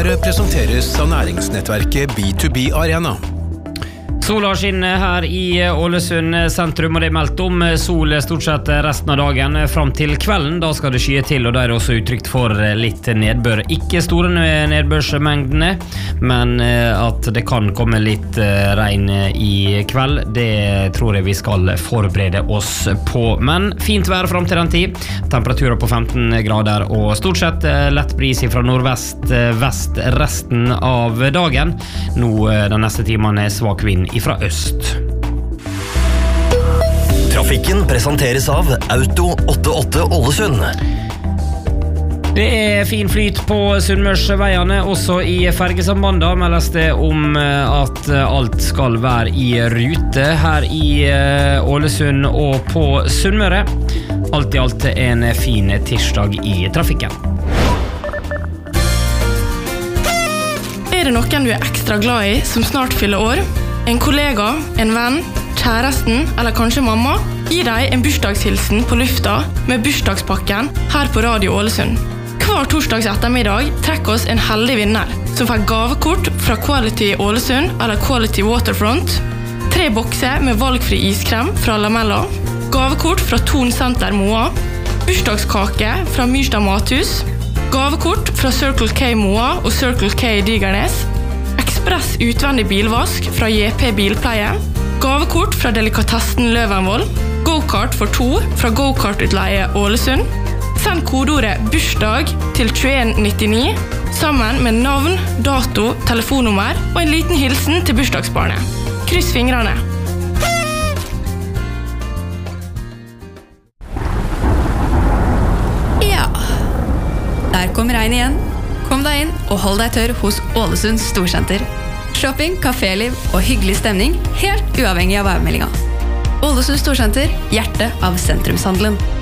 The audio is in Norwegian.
presenteres av næringsnettverket B2B Arena. Sola skinner her i Ålesund sentrum, og det meldt om sol stort sett resten av dagen frem til kvelden. Da skal det skye til, og da det også uttrykt for litt nedbør. Ikke store nedbørsmengdene, men at det kan komme litt regn i kveld, det tror jeg vi skal forberede oss på. Men fint vær frem til den tid. Temperaturer på 15 grader, og stort sett lett bris fra nordvest-vest resten av dagen. Nå den neste timen svak vind fra øst. Trafikken presenteres av Auto 88 Ålesund. Det fin flyt på Sunnmørsveiene, også i fergesambandet meldes det om at alt skal være i rute her i Ålesund og på Sunnmøre. Alt i alt en fin tirsdag i trafikken. Er det noen du ekstra glad i som snart fyller år? En kollega, en venn, kjæresten eller kanskje mamma? Gi deg en bursdagshilsen på lufta med bursdagspakken her på Radio Ålesund. Hver torsdags ettermiddag trekker oss en heldig vinner som får gavekort fra Quality Ålesund eller Quality Waterfront, 3 bokser med valgfri iskrem fra Lamella, gavekort fra Thon Center Moa, bursdagskake fra Myrstad Mathus, gavekort fra Circle K Moa og Circle K Digernes, Ekspress utvendig bilvask fra JP Bilpleie, gavekort fra Delikatessen Løvenvoll, go-kart for 2 fra Go-kart-utleie Ålesund. Send kodeordet bursdag til 2199 sammen med navn, dato, telefonnummer og en liten hilsen til bursdagsbarnet. Kryss fingrene. Ja, der kom regn igjen. Kom deg inn og hold deg tørr hos Ålesund Storsenter. Shopping, kaféliv og hyggelig stemning, helt uavhengig av værmeldinga. Ålesund Storsenter, hjertet av sentrumshandelen.